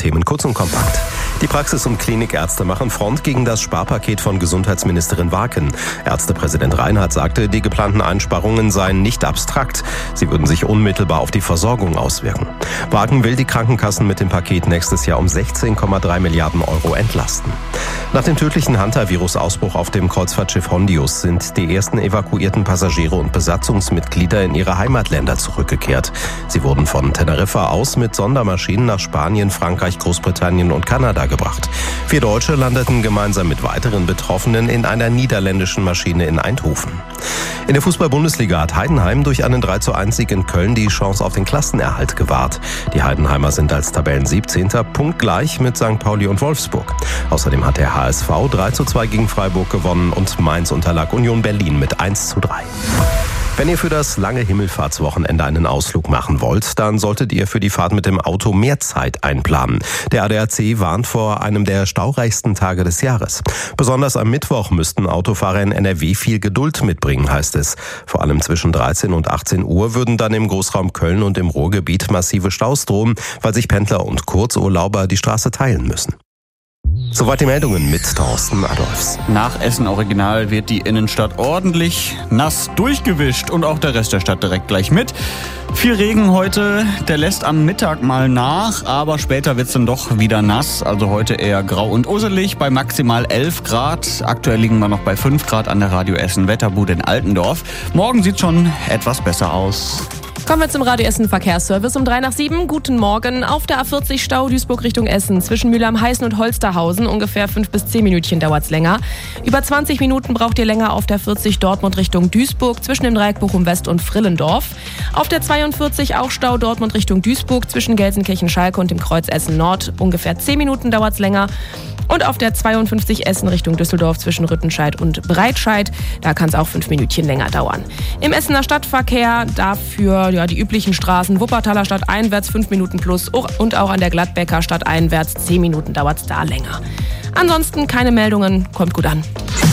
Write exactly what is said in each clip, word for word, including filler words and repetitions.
Themen kurz und kompakt. Die Praxis- und Klinikärzte machen Front gegen das Sparpaket von Gesundheitsministerin Warken. Ärztepräsident Reinhardt sagte, die geplanten Einsparungen seien nicht abstrakt. Sie würden sich unmittelbar auf die Versorgung auswirken. Warken will die Krankenkassen mit dem Paket nächstes Jahr um sechzehn Komma drei Milliarden Euro entlasten. Nach dem tödlichen Hantavirus-Ausbruch auf dem Kreuzfahrtschiff Hondius sind die ersten evakuierten Passagiere und Besatzungsmitglieder in ihre Heimatländer zurückgekehrt. Sie wurden von Teneriffa aus mit Sondermaschinen nach Spanien, Frankreich, Großbritannien und Kanada gebracht. Vier Deutsche landeten gemeinsam mit weiteren Betroffenen in einer niederländischen Maschine in Eindhoven. In der Fußball-Bundesliga hat Heidenheim durch einen drei zu eins Sieg in Köln die Chance auf den Klassenerhalt gewahrt. Die Heidenheimer sind als Tabellensiebzehnter punktgleich mit Sankt Pauli und Wolfsburg. Außerdem hat der H S V drei zu zwei gegen Freiburg gewonnen und Mainz unterlag Union Berlin mit eins zu drei. Wenn ihr für das lange Himmelfahrtswochenende einen Ausflug machen wollt, dann solltet ihr für die Fahrt mit dem Auto mehr Zeit einplanen. Der A D A C warnt vor einem der staureichsten Tage des Jahres. Besonders am Mittwoch müssten Autofahrer in N R W viel Geduld mitbringen, heißt es. Vor allem zwischen dreizehn und achtzehn Uhr würden dann im Großraum Köln und im Ruhrgebiet massive Staus drohen, weil sich Pendler und Kurzurlauber die Straße teilen müssen. Soweit die Meldungen mit Thorsten Adolfs. Nach Essen Original wird die Innenstadt ordentlich nass durchgewischt und auch der Rest der Stadt direkt gleich mit. Viel Regen heute, der lässt am Mittag mal nach, aber später wird's dann doch wieder nass. Also heute eher grau und usselig bei maximal elf Grad. Aktuell liegen wir noch bei fünf Grad an der Radio Essen Wetterbude in Altendorf. Morgen sieht schon etwas besser aus. Kommen wir zum Radio Essen Verkehrsservice um drei nach sieben. Guten Morgen. Auf der A vierzig Stau Duisburg Richtung Essen. Zwischen Mühlheim-Heißen und Holsterhausen. Ungefähr fünf bis zehn Minütchen dauert's länger. Über zwanzig Minuten braucht ihr länger auf der vierzig Dortmund Richtung Duisburg. Zwischen dem Dreieck Bochum-West und Frillendorf. Auf der zweiundvierzig auch Stau Dortmund Richtung Duisburg. Zwischen Gelsenkirchen-Schalke und dem Kreuz Essen Nord. Ungefähr zehn Minuten dauert's länger. Und auf der zweiundfünfzig Essen Richtung Düsseldorf zwischen Rüttenscheid und Breitscheid, da kann es auch fünf Minütchen länger dauern. Im Essener Stadtverkehr dafür ja, die üblichen Straßen Wuppertaler Stadt einwärts fünf Minuten plus und auch an der Gladbecker Stadt einwärts zehn Minuten dauert es da länger. Ansonsten keine Meldungen, kommt gut an.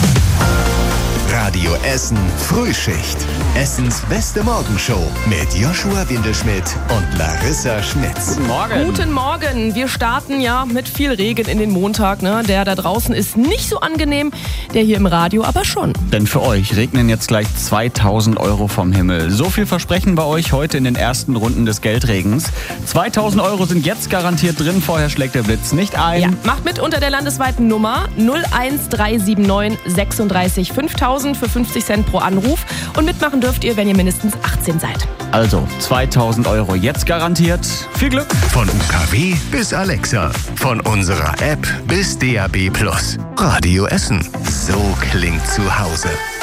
Radio Essen Frühschicht. Essens beste Morgenshow mit Joshua Windelschmidt und Larissa Schmitz. Guten Morgen. Guten Morgen. Wir starten ja mit viel Regen in den Montag. Ne? Der da draußen ist nicht so angenehm, der hier im Radio aber schon. Denn für euch regnen jetzt gleich zweitausend Euro vom Himmel. So viel versprechen wir euch heute in den ersten Runden des Geldregens. zweitausend Euro sind jetzt garantiert drin. Vorher schlägt der Blitz nicht ein. Ja, macht mit unter der landesweiten Nummer null eins drei sieben neun sechsunddreißig fünftausend für fünfzig Cent pro Anruf. Und mitmachen dürft ihr, wenn ihr mindestens achtzehn seid. Also zweitausend Euro jetzt garantiert. Viel Glück. Von U K W bis Alexa. Von unserer App bis D A B Plus. Radio Essen. So klingt zu Hause.